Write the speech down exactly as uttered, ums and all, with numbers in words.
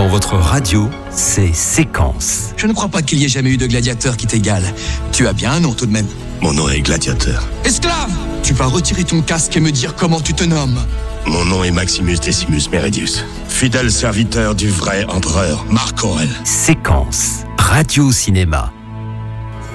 Dans votre radio, c'est Séquence. Je ne crois pas qu'il y ait jamais eu de gladiateur qui t'égale. Tu as bien un nom tout de même. Mon nom est Gladiateur. Esclave! Tu vas retirer ton casque et me dire comment tu te nommes. Mon nom est Maximus Decimus Meridius, fidèle serviteur du vrai empereur Marc Aurèle. Séquence, radio cinéma.